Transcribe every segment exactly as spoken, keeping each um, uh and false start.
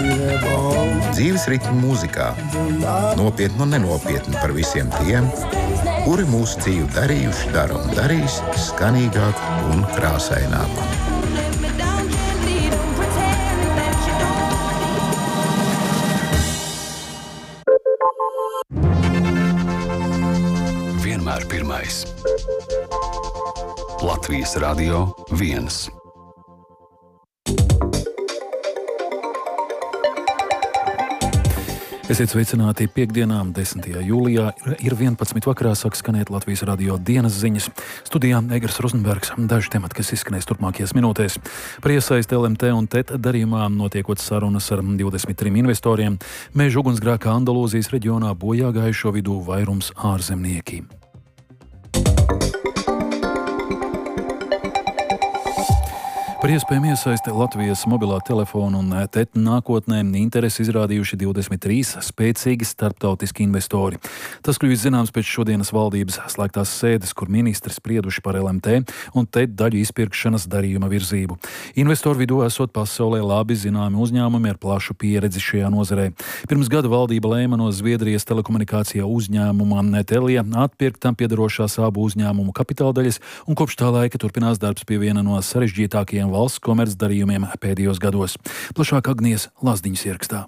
Dzīves ritmu mūzikā, nopietni un nenopietni par visiem tiem, kuri mūsu dzīvi darījuši, dara un darīs skanīgāku un krāsaināku. Vienmēr pirmais. Latvijas Radio viens. Esiet sveicināti piekdienām, desmitajā jūlijā, ir vienpadsmit vakarā, sāk skanēt Latvijas Radio dienas ziņas. Studijā Egars Rozenbergs, daži temati, kas izskanēs turpmākajās minūtēs. Par iesaisti L M T un T E T darījumā notiekot sarunas ar divdesmit trim investoriem, meža ugunsgrēkā Andalūzijas reģionā bojā gājušo vidū vairums ārzemnieki. Par iespējamu iesaisti Latvijas mobilā telefona un T E T nākotnē interesi izrādījuši divdesmit trīs spēcīgi starptautiski investori. Tas kļuvis zināms pēc šodienas valdības slēgtās sēdes, kur ministri sprieduši par L M T un T E T daļu izpirkšanas darījuma virzību. Investoru vidū esot pasaulē labi zināmi uzņēmumi ar plašu pieredzi šajā nozarē. Pirms gada valdība lēma no Zviedrijas telekomunikācijā uzņēmuma Telia atpirkt tam piedarošās abu uzņēmumu kapitāldaļas, un kopš tā laika turpinās darbs pie viena no sarežģītākajiem valsts komercdarījumiem pēdējos gados. Plašāk Agnies Lazdiņas ierakstā.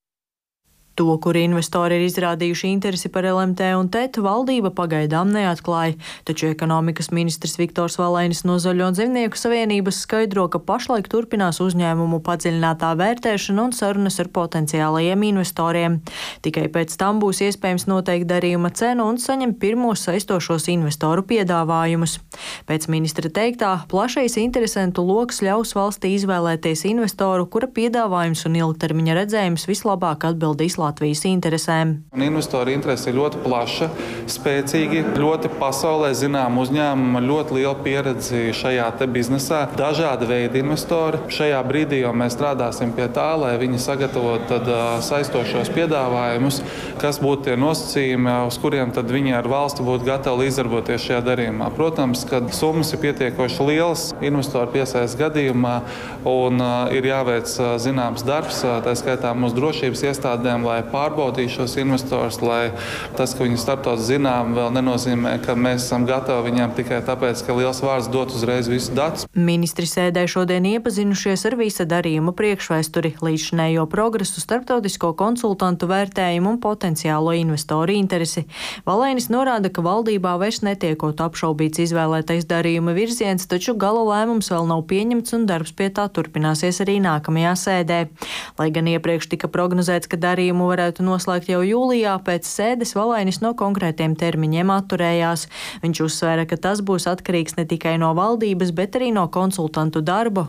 To, kur investori ir izrādījuši interesi par L M T un T E T, valdība pagaidām neatklāja, taču ekonomikas ministrs Viktors Valainis no Zaļo dzīvnieku savienības skaidro, ka pašlaik turpinās uzņēmumu padziļinātā vērtēšana un sarunas ar potenciālajiem investoriem. Tikai pēc tam būs iespējams noteikt darījuma cenu un saņemt pirmos saistošos investoru piedāvājumus. Pēc ministra teiktā, plašais interesentu loks ļaus valstī izvēlēties investoru, kura piedāvājums un ilgtermiņa redzējums vislabāk atbildīs Latvijas interesēm. Investoru interese ir ļoti plaša, spēcīgi, ļoti pasaulē zinām uzņēmumi, ļoti liela pieredze šajā te biznesā. Dažādi veidi investori. Šajā brīdī jau mēs strādāsim pie tā, lai viņi sagatavot tad saistošos piedāvājumus, kas būtu tie nosacījumi, uz kuriem tad viņi ar valsti būtu gatavi izdarboties šajā darījumā. Protams, kad summas ir pietiekoši lielas investoru piesaistes gadījumā un ir jāveic zināms darbs, tā skaitā mūsu drošības iestādēm, lai pārbaudītu šos investorus, lai tas, ka viņi starptautiski zinām, vēl nenozīmē, ka mēs esam gatavi viņiem tikai tāpēc, ka liels vārds dot uzreiz visus datus. Ministri sēdē šodien iepazinušies ar visa darījuma priekšvēsturi, līdzinējo progresu, starptautisko konsultantu vērtējumu un potenciālo investoru interesi. Valainis norāda, ka valdībā vairs netiekot apšaubīts izvēlētais darījuma virziens, taču gala lēmums vēl nav pieņemts un darbs pie tā turpināsies arī nākamajā sēdē. Lai gan iepriekš tika prognozēts, ka darījumu varētu noslēgt jau jūlijā, pēc sēdes Valainis no konkrētiem termiņiem atturējās. Viņš uzsvēra, ka tas būs atkarīgs ne tikai no valdības, bet arī no konsultantu darba,